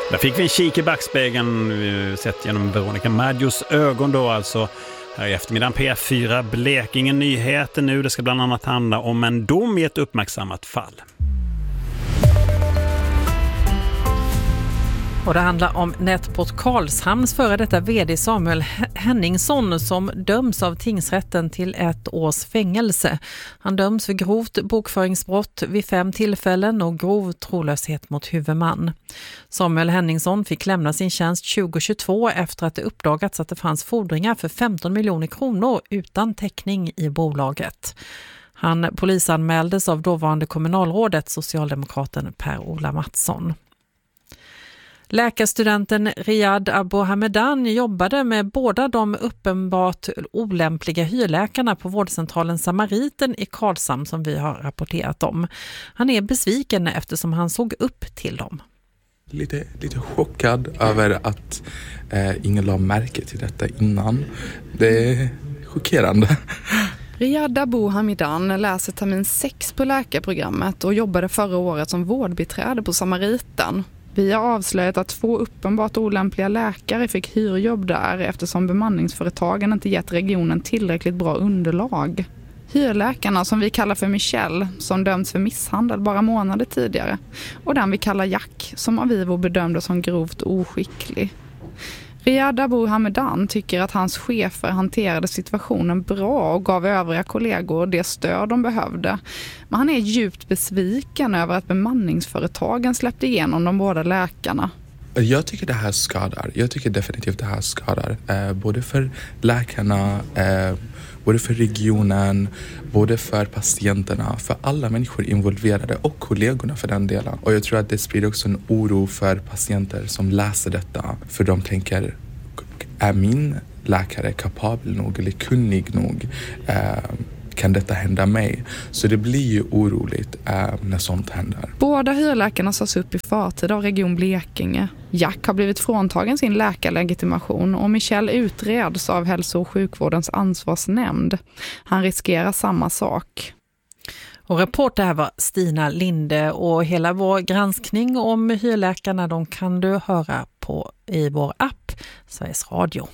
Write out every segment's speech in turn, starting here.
Där fick vi en kik i backspegeln sett genom Veronica Maggios ögon då alltså. Här i eftermiddagen P4 Blekinge nyheter nu. Det ska bland annat handla om en dom i ett uppmärksammat fall. Och det handlar om Netport Karlshamns före detta vd Samuel Henningsson som döms av tingsrätten till 1 års fängelse. Han döms för grovt bokföringsbrott vid 5 tillfällen och grov trolöshet mot huvudman. Samuel Henningsson fick lämna sin tjänst 2022 efter att det uppdagats att det fanns fordringar för 15 miljoner kronor utan täckning i bolaget. Han polisanmäldes av dåvarande kommunalrådet socialdemokraten Per-Ola Mattsson. Läkarstudenten Riyad Abu Hamedan jobbade med båda de uppenbart olämpliga hyrläkarna på vårdcentralen Samariten i Karlshamn som vi har rapporterat om. Han är besviken eftersom han såg upp till dem. Lite chockad över att ingen la märke till detta innan. Det är chockerande. Riyad Abu Hamedan läser termin 6 på läkarprogrammet och jobbade förra året som vårdbiträde på Samariten. Vi har avslöjat att 2 uppenbart olämpliga läkare fick hyrjobb där eftersom bemanningsföretagen inte gett regionen tillräckligt bra underlag. Hyrläkarna som vi kallar för Michelle, som dömts för misshandel bara månader tidigare, och den vi kallar Jack, som av Ivo bedömdes som grovt oskicklig. Riyad Abu Hamedan tycker att hans chefer hanterade situationen bra och gav övriga kollegor det stöd de behövde. Men han är djupt besviken över att bemanningsföretagen släppte igenom de båda läkarna. Jag tycker det här skadar. Jag tycker definitivt det här skadar. Både för läkarna, både för regionen, både för patienterna, för alla människor involverade och kollegorna för den delen. Och jag tror att det sprider också en oro för patienter som läser detta. För de tänker, är min läkare kapabel nog eller kunnig nog? Kan detta hända mig? Så det blir ju oroligt när sånt händer. Båda hyrläkarna sas upp i förtid av Region Blekinge. Jack har blivit fråntagen sin läkarlegitimation och Michelle utreds av hälso- och sjukvårdens ansvarsnämnd. Han riskerar samma sak. Och reporter här var Stina Linde och hela vår granskning om hyrläkarna de kan du höra på i vår app Sveriges Radio.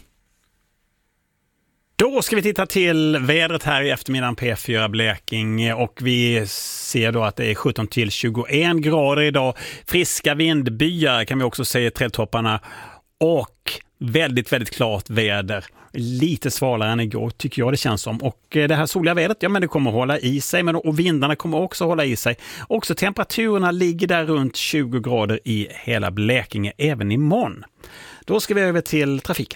Då ska vi titta till vädret här i eftermiddagen P4 Blekinge och vi ser då att det är 17 till 21 grader idag. Friska vindbyar kan vi också säga i trädtopparna och väldigt, väldigt klart väder. Lite svalare än igår tycker jag det känns som. Och det här soliga vädret, ja men det kommer hålla i sig och vindarna kommer också hålla i sig. Också temperaturerna ligger där runt 20 grader i hela Blekinge även imorgon. Då ska vi över till trafiken.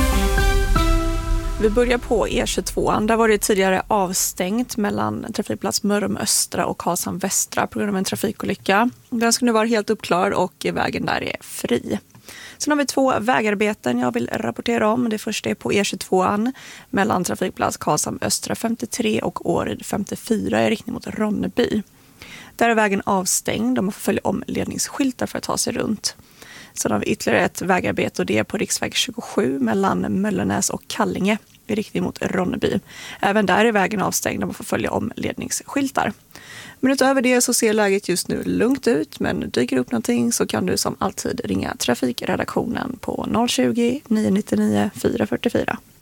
Vi börjar på E22. Där var det tidigare avstängt mellan trafikplats Mörrum Östra och Karlshamn Västra på grund av en trafikolycka. Den ska nu vara helt uppklarad och vägen där är fri. Sen har vi 2 vägarbeten jag vill rapportera om. Det första är på E22 mellan trafikplats Karlshamn Östra 53 och Åryd 54 i riktning mot Ronneby. Där är vägen avstängd och man får följa om ledningsskyltar för att ta sig runt. Sen har vi ytterligare ett vägarbete och det är på riksväg 27 mellan Möllenäs och Kallinge i riktning mot Ronneby. Även där är vägen avstängd och man får följa om ledningsskyltar. Men utöver det så ser läget just nu lugnt ut, men dyker upp någonting så kan du som alltid ringa trafikredaktionen på 020 999 444.